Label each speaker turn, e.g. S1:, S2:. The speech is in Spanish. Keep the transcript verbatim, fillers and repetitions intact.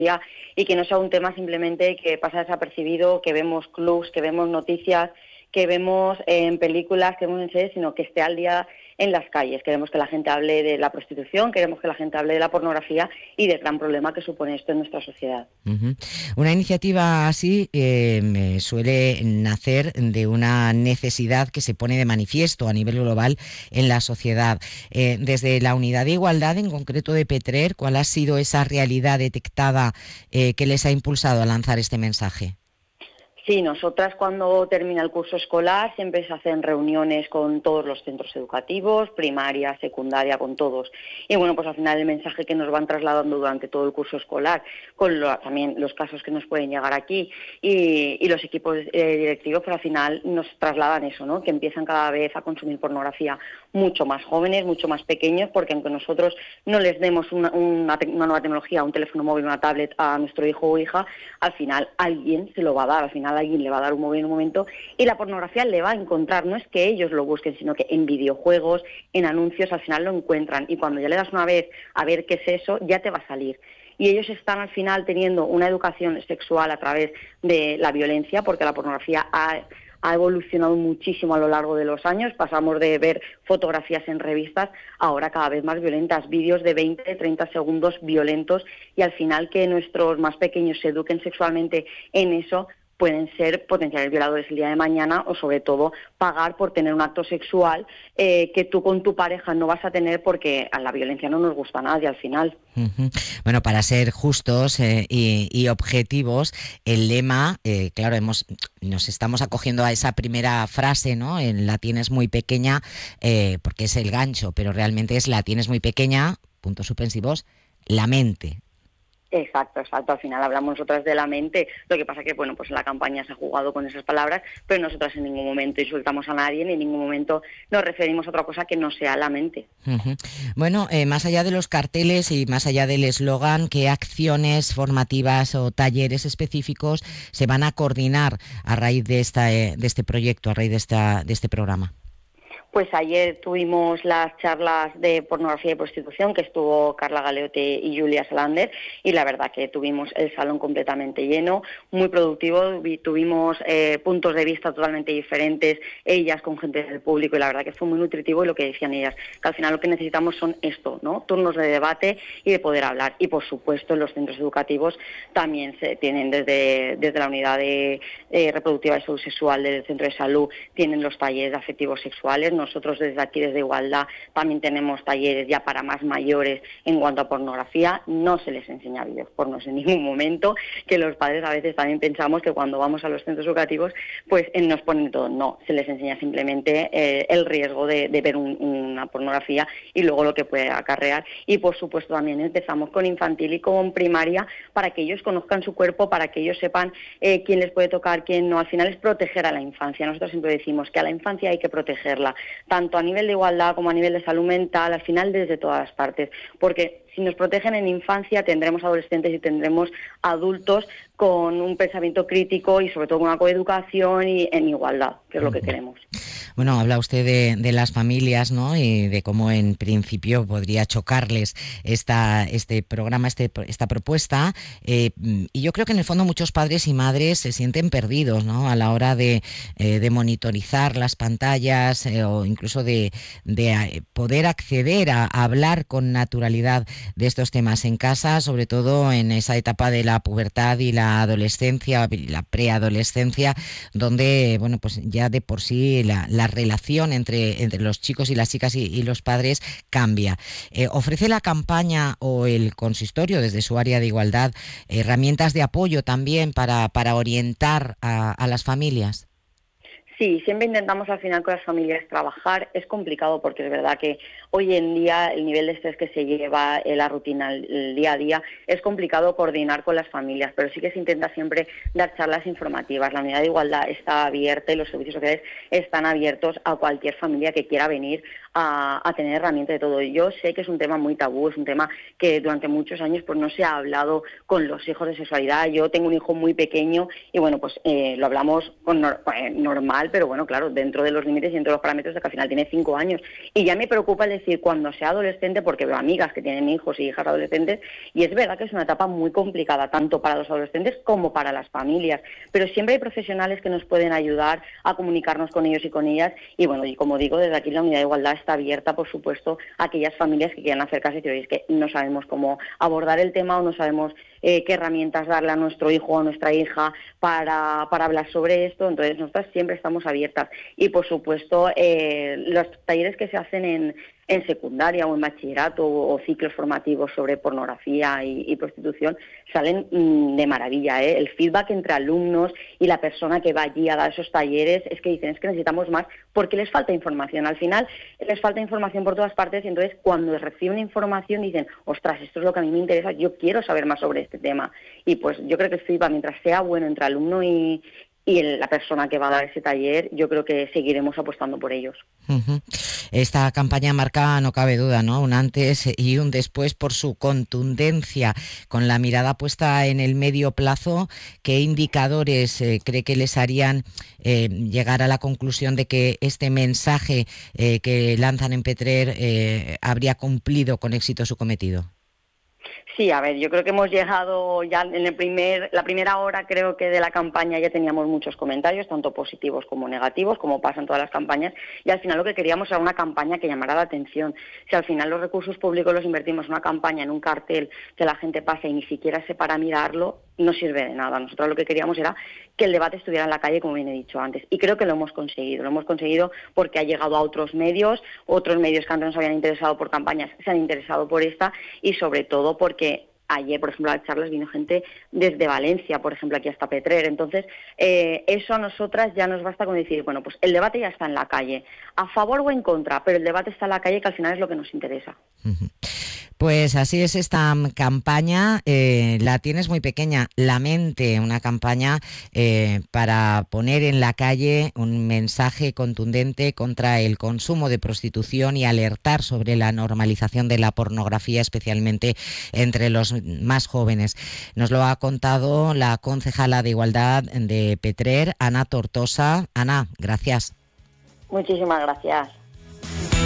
S1: y que no sea un tema simplemente que pasa desapercibido, que vemos clubs, que vemos noticias, que vemos en películas, que vemos en series, sino que esté al día en las calles. Queremos que la gente hable de la prostitución, queremos que la gente hable de la pornografía y del gran problema que supone esto en nuestra sociedad.
S2: Uh-huh. Una iniciativa así eh, suele nacer de una necesidad que se pone de manifiesto a nivel global en la sociedad. Eh, desde la Unidad de Igualdad, en concreto de Petrer, ¿cuál ha sido esa realidad detectada eh, que les ha impulsado a lanzar este mensaje?
S1: Sí, nosotras cuando termina el curso escolar siempre se hacen reuniones con todos los centros educativos, primaria, secundaria, con todos. Y bueno, pues al final el mensaje que nos van trasladando durante todo el curso escolar, con lo, también los casos que nos pueden llegar aquí y, y los equipos eh, directivos, pues al final nos trasladan eso, ¿no? Que empiezan cada vez a consumir pornografía mucho más jóvenes, mucho más pequeños, porque aunque nosotros no les demos una, una, una nueva tecnología, un teléfono móvil, una tablet a nuestro hijo o hija, al final alguien se lo va a dar, al final alguien le va a dar un móvil en un momento y la pornografía le va a encontrar. No es que ellos lo busquen, sino que en videojuegos, en anuncios, al final lo encuentran. Y cuando ya le das una vez a ver qué es eso, ya te va a salir. Y ellos están al final teniendo una educación sexual a través de la violencia, porque la pornografía ha... ha evolucionado muchísimo a lo largo de los años. Pasamos de ver fotografías en revistas ahora cada vez más violentas, vídeos de veinte, treinta segundos violentos, y al final que nuestros más pequeños se eduquen sexualmente en eso, pueden ser potenciales violadores el día de mañana, o sobre todo pagar por tener un acto sexual eh, que tú con tu pareja no vas a tener, porque a la violencia no nos gusta a nadie al final.
S2: Uh-huh. Bueno, para ser justos eh, y, y objetivos, el lema, eh, claro, hemos nos estamos acogiendo a esa primera frase, ¿no? En la tienes muy pequeña, eh, porque es el gancho, pero realmente es la tienes muy pequeña, puntos suspensivos, la mente.
S1: Exacto, exacto. Al final hablamos nosotras de la mente. Lo que pasa que, bueno, pues en la campaña se ha jugado con esas palabras, pero nosotras en ningún momento insultamos a nadie, ni en ningún momento nos referimos a otra cosa que no sea la mente.
S2: Uh-huh. Bueno, eh, más allá de los carteles y más allá del eslogan, ¿qué acciones formativas o talleres específicos se van a coordinar a raíz de esta eh, de este proyecto, a raíz de esta de este programa?
S1: Pues ayer tuvimos las charlas de pornografía y prostitución, que estuvo Carla Galeote y Julia Salander, y la verdad que tuvimos el salón completamente lleno, muy productivo, tuvimos eh, puntos de vista totalmente diferentes, ellas con gente del público, y la verdad que fue muy nutritivo. Y lo que decían ellas, que al final lo que necesitamos son esto, ¿no? Turnos de debate y de poder hablar. Y por supuesto en los centros educativos también se tienen desde, desde la unidad de eh, reproductiva de salud sexual del centro de salud, tienen los talleres afectivos sexuales. Nosotros desde aquí, desde Igualdad, también tenemos talleres ya para más mayores en cuanto a pornografía. No se les enseña vídeos pornos en ningún momento, que los padres a veces también pensamos que cuando vamos a los centros educativos pues eh, nos ponen todo. No, se les enseña simplemente eh, el riesgo de, de ver un, una pornografía y luego lo que puede acarrear. Y por supuesto también empezamos con infantil y con primaria para que ellos conozcan su cuerpo, para que ellos sepan eh, quién les puede tocar, quién no. Al final es proteger a la infancia. Nosotros siempre decimos que a la infancia hay que protegerla, tanto a nivel de igualdad como a nivel de salud mental, al final desde todas las partes, porque si nos protegen en infancia tendremos adolescentes y tendremos adultos con un pensamiento crítico y sobre todo con una coeducación y en igualdad, que es lo que queremos.
S2: Bueno, habla usted de, de las familias, ¿no? Y de cómo en principio podría chocarles esta, este programa, este, esta propuesta. Eh, y yo creo que en el fondo muchos padres y madres se sienten perdidos, ¿no? A la hora de, eh, de monitorizar las pantallas eh, o incluso de, de poder acceder a, a hablar con naturalidad de estos temas en casa, sobre todo en esa etapa de la pubertad y la adolescencia, la preadolescencia, donde, bueno, pues ya de por sí la, la relación entre, entre los chicos y las chicas y, y los padres cambia. Eh, ¿Ofrece la campaña o el consistorio desde su área de igualdad herramientas de apoyo también para, para orientar a, a las familias?
S1: Sí, siempre intentamos al final con las familias trabajar. Es complicado porque es verdad que hoy en día el nivel de estrés que se lleva en la rutina, el día a día, es complicado coordinar con las familias, pero sí que se intenta siempre dar charlas informativas. La unidad de igualdad está abierta y los servicios sociales están abiertos a cualquier familia que quiera venir a, a tener herramientas de todo. Yo sé que es un tema muy tabú, es un tema que durante muchos años pues no se ha hablado con los hijos de sexualidad. Yo tengo un hijo muy pequeño y bueno, pues eh, lo hablamos con nor- eh, normal, pero bueno, claro, dentro de los límites y dentro de los parámetros de que al final tiene cinco años. Y ya me preocupa el decir cuando sea adolescente, porque veo amigas que tienen hijos y hijas adolescentes, y es verdad que es una etapa muy complicada, tanto para los adolescentes como para las familias, pero siempre hay profesionales que nos pueden ayudar a comunicarnos con ellos y con ellas, y bueno, y como digo, desde aquí la Unidad de Igualdad está abierta, por supuesto, a aquellas familias que quieran acercarse y decir, oye, es que no sabemos cómo abordar el tema o no sabemos eh, qué herramientas darle a nuestro hijo o a nuestra hija para, para hablar sobre esto. Entonces nosotras siempre estamos abiertas y por supuesto eh, los talleres que se hacen en, en secundaria o en bachillerato o, o ciclos formativos sobre pornografía y, y prostitución salen mmm, de maravilla, ¿eh? El feedback entre alumnos y la persona que va allí a dar esos talleres es que dicen, es que necesitamos más porque les falta información. Al final les falta información por todas partes y entonces cuando reciben información dicen, ostras, esto es lo que a mí me interesa, yo quiero saber más sobre este tema. Y pues yo creo que el feedback, mientras sea bueno entre alumno y, y el, la persona que va a dar ese taller, yo creo que seguiremos apostando por ellos.
S2: Uh-huh. Esta campaña marca, no cabe duda, ¿no?, un antes y un después por su contundencia, con la mirada puesta en el medio plazo. ¿Qué indicadores eh, cree que les harían eh, llegar a la conclusión de que este mensaje eh, que lanzan en Petrer eh, habría cumplido con éxito su cometido?
S1: Sí, a ver, yo creo que hemos llegado ya en el primer, la primera hora, creo que de la campaña ya teníamos muchos comentarios, tanto positivos como negativos, como pasa en todas las campañas, y al final lo que queríamos era una campaña que llamara la atención. Si al final los recursos públicos los invertimos en una campaña, en un cartel que la gente pasa y ni siquiera se para a mirarlo, no sirve de nada. Nosotros lo que queríamos era que el debate estuviera en la calle, como bien he dicho antes, y creo que lo hemos conseguido. Lo hemos conseguido porque ha llegado a otros medios, otros medios que antes no se habían interesado por campañas se han interesado por esta, y sobre todo porque ayer, por ejemplo, a las charlas vino gente desde Valencia, por ejemplo, aquí hasta Petrer. Entonces, eh, eso a nosotras ya nos basta con decir, bueno, pues el debate ya está en la calle, a favor o en contra, pero el debate está en la calle, que al final es lo que nos interesa.
S2: Uh-huh. Pues así es esta campaña, eh, la tienes muy pequeña, La Mente, una campaña eh, para poner en la calle un mensaje contundente contra el consumo de prostitución y alertar sobre la normalización de la pornografía, especialmente entre los más jóvenes. Nos lo ha contado la concejala de Igualdad de Petrer, Ana Tortosa. Ana, gracias.
S1: Muchísimas gracias.